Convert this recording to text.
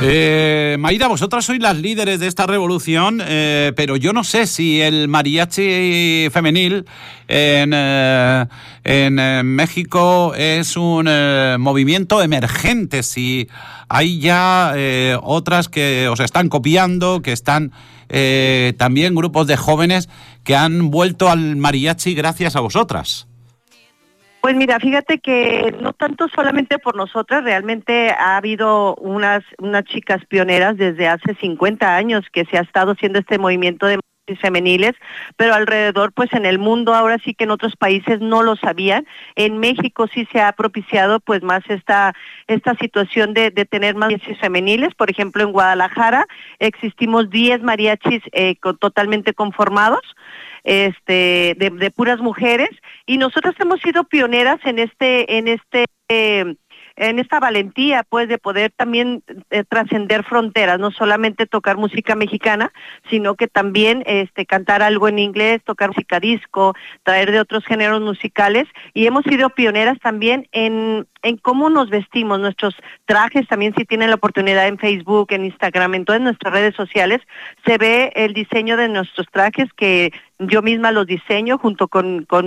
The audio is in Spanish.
Mayra, vosotras sois las líderes de esta revolución, pero yo no sé si el mariachi femenil en México es un movimiento emergente, si hay ya otras que os están copiando, que están también grupos de jóvenes que han vuelto al mariachi gracias a vosotras. Pues mira, fíjate que no tanto solamente por nosotras, realmente ha habido unas chicas pioneras desde hace 50 años que se ha estado haciendo este movimiento de mariachis femeniles, pero alrededor, pues en el mundo, ahora sí que en otros países no lo sabían. En México sí se ha propiciado pues más esta situación de tener mariachis femeniles. Por ejemplo, en Guadalajara existimos 10 mariachis totalmente conformados, de puras mujeres, y nosotros hemos sido pioneras en esta valentía, pues, de poder también trascender fronteras, no solamente tocar música mexicana, sino que también cantar algo en inglés, tocar música disco, traer de otros géneros musicales, y hemos sido pioneras también en cómo nos vestimos, nuestros trajes. También, si tienen la oportunidad, en Facebook, en Instagram, en todas nuestras redes sociales, se ve el diseño de nuestros trajes, que yo misma los diseño junto con